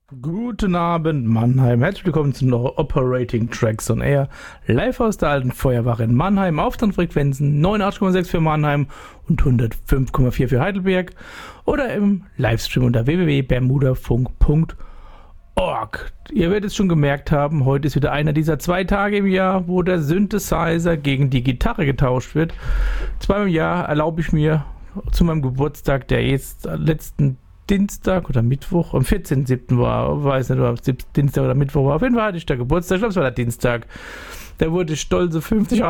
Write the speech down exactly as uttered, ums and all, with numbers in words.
Guten Abend, Mannheim. Herzlich willkommen zu noch Operating Tracks on Air. Live aus der alten Feuerwache in Mannheim auf den Frequenzen neunundachtzig Komma sechs für Mannheim und hundertfünf Komma vier für Heidelberg oder im Livestream unter w w w punkt bermudafunk punkt org. Ihr werdet es schon gemerkt haben, heute ist wieder einer dieser zwei Tage im Jahr, wo der Synthesizer gegen die Gitarre getauscht wird. Zweimal im Jahr erlaube ich mir zu meinem Geburtstag, der jetzt letzten Dienstag oder Mittwoch, am vierzehnten siebten war, weiß nicht, ob es Dienstag oder Mittwoch war, auf jeden Fall hatte ich da Geburtstag, ich glaube es war der Dienstag, da wurde ich stolze fünfzig